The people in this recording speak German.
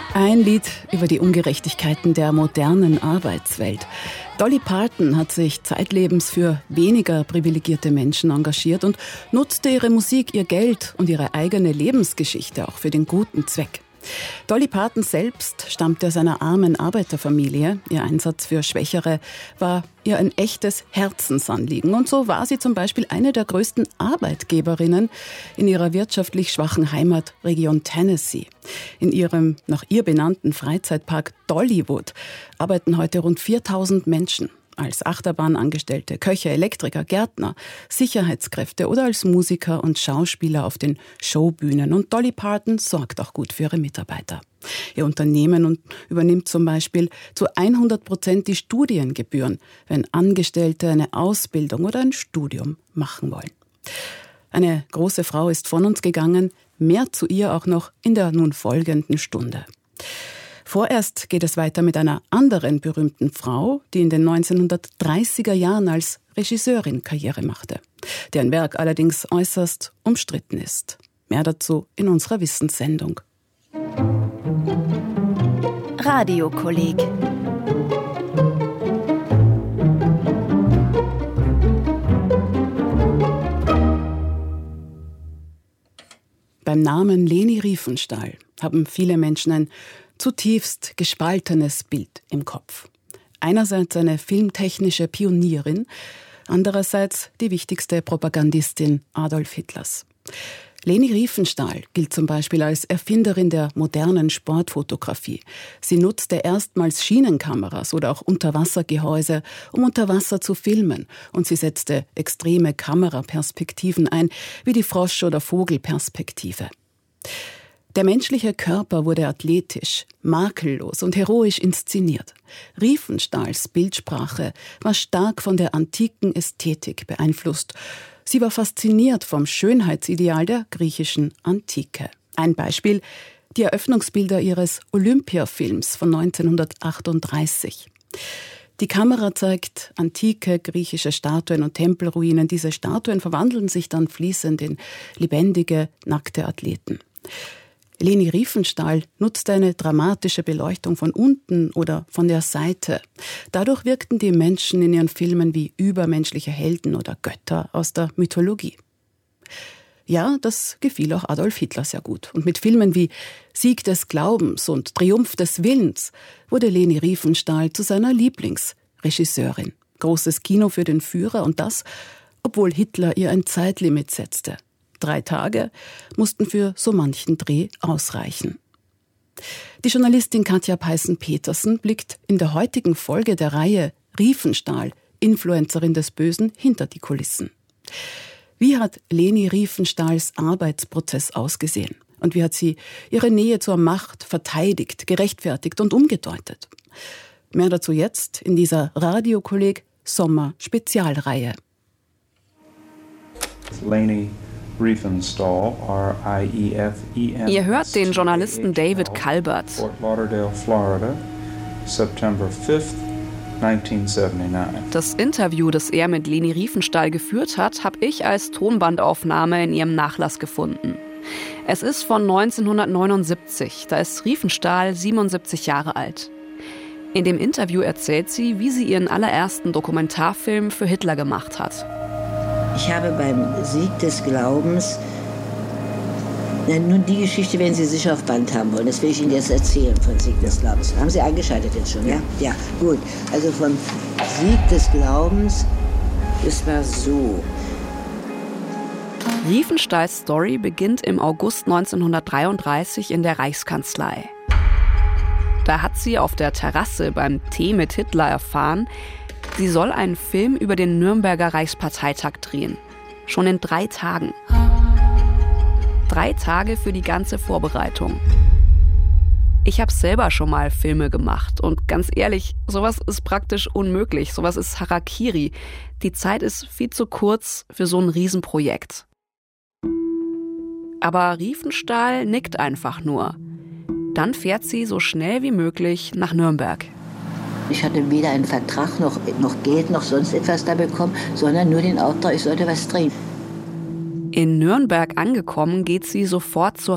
Ein Lied über die Ungerechtigkeiten der modernen Arbeitswelt. Dolly Parton hat sich zeitlebens für weniger privilegierte Menschen engagiert und nutzte ihre Musik, ihr Geld und ihre eigene Lebensgeschichte auch für den guten Zweck. Dolly Parton selbst stammte aus einer armen Arbeiterfamilie. Ihr Einsatz für Schwächere war ihr ein echtes Herzensanliegen. Und so war sie zum Beispiel eine der größten Arbeitgeberinnen in ihrer wirtschaftlich schwachen Heimatregion Tennessee. In ihrem nach ihr benannten Freizeitpark Dollywood arbeiten heute rund 4.000 Menschen. Als Achterbahnangestellte, Köche, Elektriker, Gärtner, Sicherheitskräfte oder als Musiker und Schauspieler auf den Showbühnen. Und Dolly Parton sorgt auch gut für ihre Mitarbeiter. Ihr Unternehmen übernimmt zum Beispiel zu 100% die Studiengebühren, wenn Angestellte eine Ausbildung oder ein Studium machen wollen. Eine große Frau ist von uns gegangen, mehr zu ihr auch noch in der nun folgenden Stunde. Vorerst geht es weiter mit einer anderen berühmten Frau, die in den 1930er Jahren als Regisseurin Karriere machte, deren Werk allerdings äußerst umstritten ist. Mehr dazu in unserer Wissenssendung. Radiokolleg. Beim Namen Leni Riefenstahl haben viele Menschen ein zutiefst gespaltenes Bild im Kopf. Einerseits eine filmtechnische Pionierin, andererseits die wichtigste Propagandistin Adolf Hitlers. Leni Riefenstahl gilt zum Beispiel als Erfinderin der modernen Sportfotografie. Sie nutzte erstmals Schienenkameras oder auch Unterwassergehäuse, um unter Wasser zu filmen. Und sie setzte extreme Kameraperspektiven ein, wie die Frosch- oder Vogelperspektive. Der menschliche Körper wurde athletisch, makellos und heroisch inszeniert. Riefenstahls Bildsprache war stark von der antiken Ästhetik beeinflusst. Sie war fasziniert vom Schönheitsideal der griechischen Antike. Ein Beispiel: die Eröffnungsbilder ihres Olympiafilms von 1938. Die Kamera zeigt antike griechische Statuen und Tempelruinen. Diese Statuen verwandeln sich dann fließend in lebendige, nackte Athleten. Leni Riefenstahl nutzte eine dramatische Beleuchtung von unten oder von der Seite. Dadurch wirkten die Menschen in ihren Filmen wie übermenschliche Helden oder Götter aus der Mythologie. Ja, das gefiel auch Adolf Hitler sehr gut. Und mit Filmen wie Sieg des Glaubens und Triumph des Willens wurde Leni Riefenstahl zu seiner Lieblingsregisseurin. Großes Kino für den Führer, und das, obwohl Hitler ihr ein Zeitlimit setzte. 3 Tage mussten für so manchen Dreh ausreichen. Die Journalistin Katja Peißen-Petersen blickt in der heutigen Folge der Reihe Riefenstahl, Influencerin des Bösen, hinter die Kulissen. Wie hat Leni Riefenstahls Arbeitsprozess ausgesehen? Und wie hat sie ihre Nähe zur Macht verteidigt, gerechtfertigt und umgedeutet? Mehr dazu jetzt in dieser Radiokolleg Sommer-Spezialreihe. Leni Riefenstahl, R-I-E-F-E-N. Ihr hört den Journalisten David Calvert. Fort Lauderdale, Florida, September 5th, 1979. Das Interview, das er mit Leni Riefenstahl geführt hat, habe ich als Tonbandaufnahme in ihrem Nachlass gefunden. Es ist von 1979, da ist Riefenstahl 77 Jahre alt. In dem Interview erzählt sie, wie sie ihren allerersten Dokumentarfilm für Hitler gemacht hat. Ich habe beim Sieg des Glaubens, nun die Geschichte, wenn Sie sicher auf Band haben wollen, das will ich Ihnen jetzt erzählen von Sieg des Glaubens. Haben Sie eingeschaltet jetzt schon, ja? Ja, gut. Also vom Sieg des Glaubens, es war so. Riefenstahls Story beginnt im August 1933 in der Reichskanzlei. Da hat sie auf der Terrasse beim Tee mit Hitler erfahren, sie soll einen Film über den Nürnberger Reichsparteitag drehen. Schon in 3 Tagen. 3 Tage für die ganze Vorbereitung. Ich habe selber schon mal Filme gemacht und ganz ehrlich, sowas ist praktisch unmöglich. Sowas ist Harakiri. Die Zeit ist viel zu kurz für so ein Riesenprojekt. Aber Riefenstahl nickt einfach nur. Dann fährt sie so schnell wie möglich nach Nürnberg. Ich hatte weder einen Vertrag noch Geld noch sonst etwas da bekommen, sondern nur den Auftrag, ich sollte was drehen. In Nürnberg angekommen, geht sie sofort zur